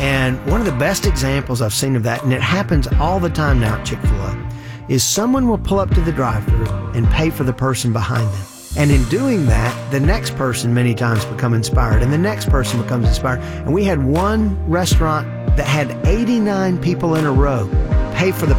And one of the best examples I've seen of that, and it happens all the time now at Chick-fil-A, is someone will pull up to the drive-thru and pay for the person behind them. And in doing that, the next person many times become inspired, and the next person becomes inspired. And we had one restaurant that had 89 people in a row pay for the